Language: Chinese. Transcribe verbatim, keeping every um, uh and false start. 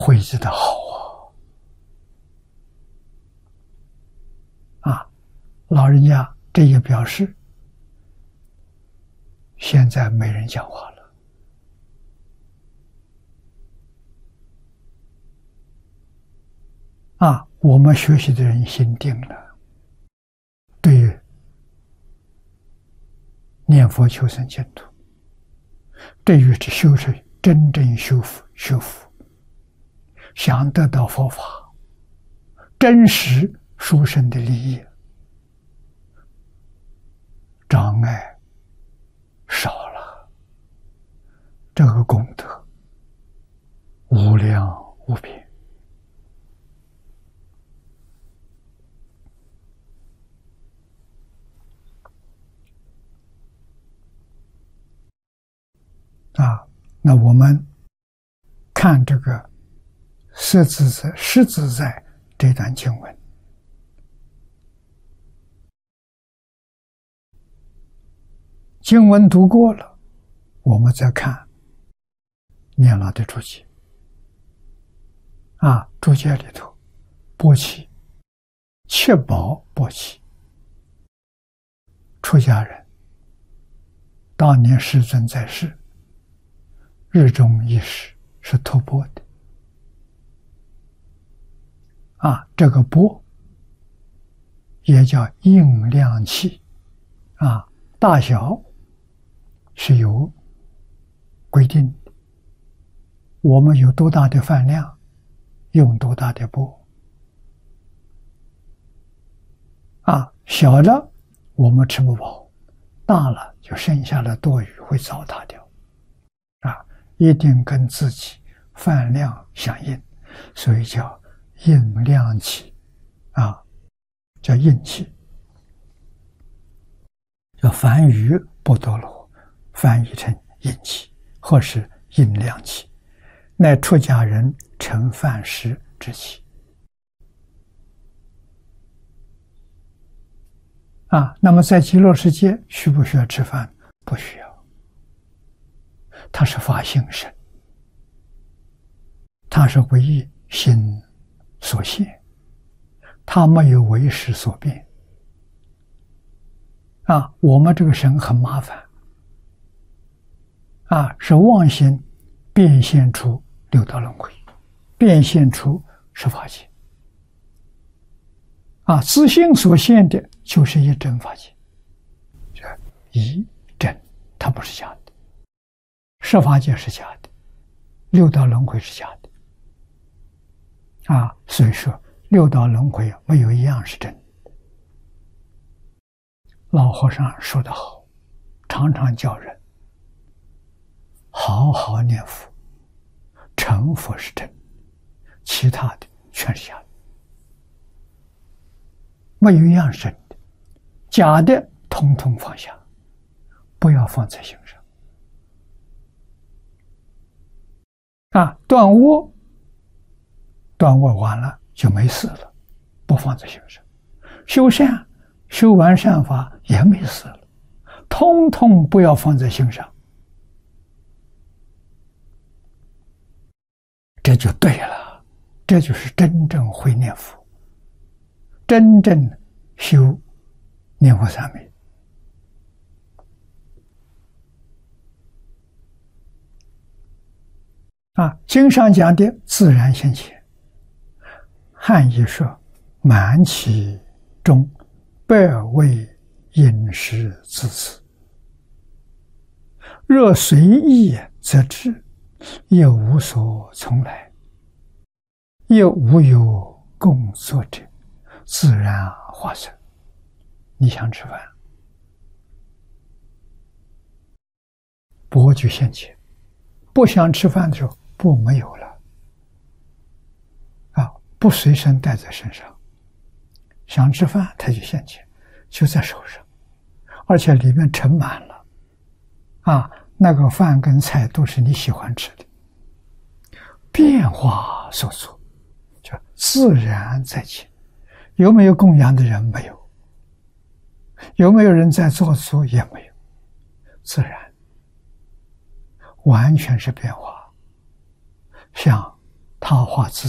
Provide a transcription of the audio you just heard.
绘制的好啊！啊，老人家这也表示，现在没人讲话了啊！我们学习的人心定了，对于念佛求生净土，对于这修持真正修复修复，想得到佛法真实殊胜的利益，障碍少了，这个功德无量无边啊！那我们看这个实自在实自在这段经文，经文读过了，我们再看念老的注解啊，注解里头钵磧七宝钵磧，出家人当年世尊在世，日中一时是托钵的啊，这个钵也叫应量器啊，大小是有规定的，我们有多大的饭量，用多大的钵啊，小了我们吃不饱，大了就剩下的多余会糟蹋掉啊，一定跟自己饭量相应，所以叫应量器啊，叫应器，叫梵语波多罗翻译成应器或是应量器，乃出家人盛饭食之器啊。那么在极乐世界需不需要吃饭？不需要，它是法性身，它是唯一心所现，它没有为识所变啊。我们这个身很麻烦啊，是妄心变现出六道轮回，变现出十法界啊，自性所现的就是一真法界，一真，它不是假的，十法界是假的，六道轮回是假的啊，所以说六道轮回没有一样是真的。老和尚说得好，常常叫人好好念佛，成佛是真，其他的全是假的，没有一样是真的，假的统统放下，不要放在心上啊。断恶断恶完了就没事了，不放在心上；修善修完善法也没事了，通通不要放在心上，这就对了，这就是真正会念佛，真正修念佛三昧啊。经上讲的自然现前，汉译说满其中，百味饮食自此，若随意则至，也无所从来，也无有共作者，自然化生。你想吃饭，钵就现前；不想吃饭的时候，钵没有了啊，不随身带在身上。想吃饭，它就现前，就在手上，而且里面盛满了啊，那个饭跟菜都是你喜欢吃的，变化所作，就自然在前。有没有供养的人？没有。有没有人在做主？也没有，自然完全是变化，像他化自